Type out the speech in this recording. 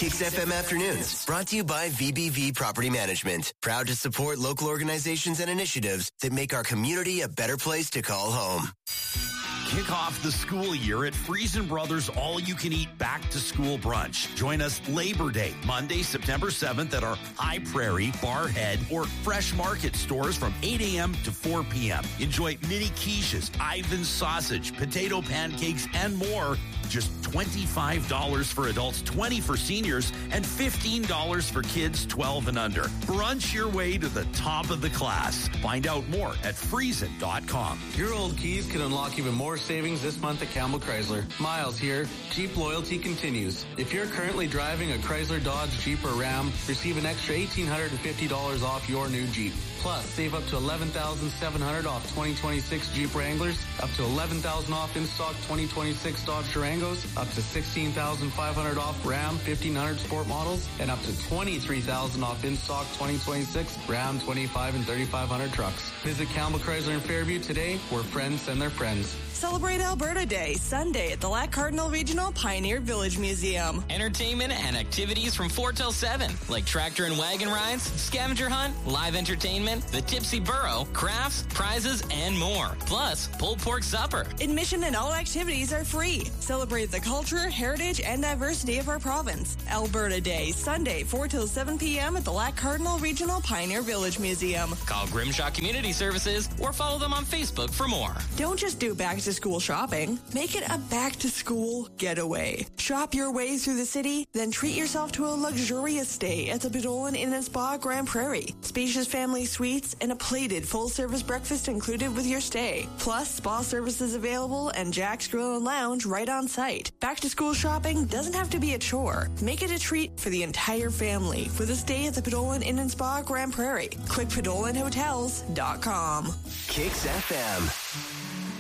Kicks FM Afternoons, brought to you by VBV Property Management. Proud to support local organizations and initiatives that make our community a better place to call home. Kick off the school year at Friesen Brothers All-You-Can-Eat Back-to-School Brunch. Join us Labor Day, Monday, September 7th at our High Prairie, Barhead, or Fresh Market stores from 8 a.m. to 4 p.m. Enjoy mini quiches, Ivan's sausage, potato pancakes, and more. Just $25 for adults, $20 for seniors, and $15 for kids 12 and under. Brunch your way to the top of the class. Find out more at Friesen.com. Your old keys can unlock even more savings this month at Campbell Chrysler. Miles here. Jeep loyalty continues. If you're currently driving a Chrysler, Dodge, Jeep, or Ram, receive an extra $1,850 off your new Jeep. Plus, save up to $11,700 off 2026 Jeep Wranglers, up to $11,000 off in-stock 2026 Dodge Durangos, up to $16,500 off Ram 1500 Sport models, and up to $23,000 off in-stock 2026 Ram 25 and 3500 trucks. Visit Campbell Chrysler in Fairview today, where friends send their friends. Celebrate Alberta Day, Sunday at the Lac Cardinal Regional Pioneer Village Museum. Entertainment and activities from 4 till 7, like tractor and wagon rides, scavenger hunt, live entertainment, the Tipsy Burro, crafts, prizes, and more. Plus, pulled pork supper. Admission and all activities are free. Celebrate the culture, heritage, and diversity of our province. Alberta Day, Sunday, 4 till 7 p.m. at the Lac Cardinal Regional Pioneer Village Museum. Call Grimshaw Community Services or follow them on Facebook for more. Don't just do back-to-school shopping. Make it a back-to-school getaway. Shop your way through the city, then treat yourself to a luxurious stay at the Bedolin Inn and Spa Grand Prairie. Spacious family suites and a plated full-service breakfast included with your stay. Plus, spa services available and Jack's Grill and Lounge right on site. Back-to-school shopping doesn't have to be a chore. Make it a treat for the entire family with a stay at the Bedolin Inn and Spa Grand Prairie. Click PedolinHotels.com. Kicks FM.